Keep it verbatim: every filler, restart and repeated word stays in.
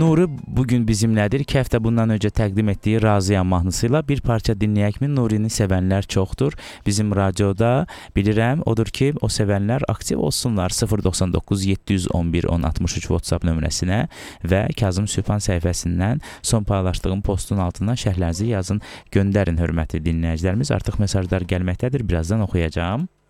Nuri bugün bizimlədir. İki həftə bundan öncə təqdim etdiyi Razıyam mahnısıyla bir parça dinləyəkmi? Nurini sevənlər çoxdur. Bizim radioda bilirəm, odur ki, o sevənlər aktiv olsunlar. sıfır doxsan doqquz yeddi yüz on bir on altmış üç WhatsApp nömrəsinə və Kazım Sübhan səhifəsindən son paylaşdığım postun altından şərhlərinizi yazın, göndərin hörmətli dinləyicilərimiz. Artıq mesajlar gəlməkdədir, birazdan oxuyacağım.